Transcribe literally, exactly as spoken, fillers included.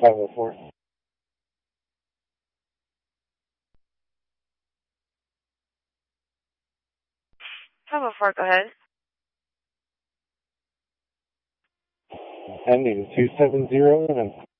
five oh four. five oh four, go ahead. Ending two seven zero and